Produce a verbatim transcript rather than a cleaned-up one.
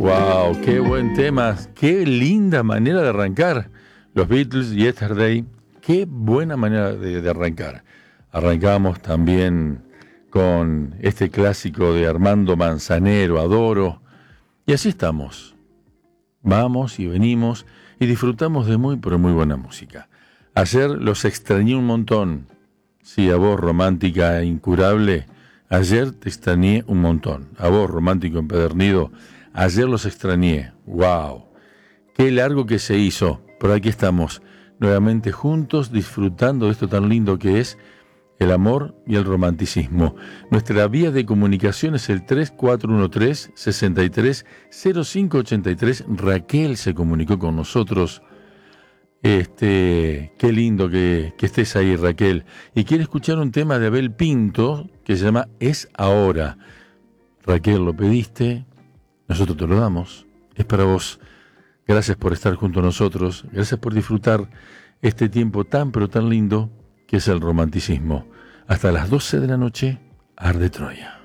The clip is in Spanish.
Wow, qué buen tema, qué linda manera de arrancar. Los Beatles, Yesterday, qué buena manera de, de arrancar. Arrancamos también con este clásico de Armando Manzanero, Adoro. Y así estamos. Vamos y venimos y disfrutamos de muy, pero muy buena música. Ayer los extrañé un montón. Sí, a vos, romántica e incurable, ayer te extrañé un montón. A vos, romántico empedernido, ayer los extrañé. ¡Wow! Qué largo que se hizo. Pero aquí estamos, nuevamente juntos, disfrutando de esto tan lindo que es el amor y el romanticismo. Nuestra vía de comunicación es el tres cuatro uno tres, seis tres cero cinco ocho tres. Raquel se comunicó con nosotros. Este, qué lindo que, que estés ahí, Raquel. Y quiere escuchar un tema de Abel Pinto que se llama Es Ahora. Raquel, lo pediste, nosotros te lo damos. Es para vos. Gracias por estar junto a nosotros. Gracias por disfrutar este tiempo tan pero tan lindo que es el romanticismo. Hasta las doce de la noche, Arde Troya.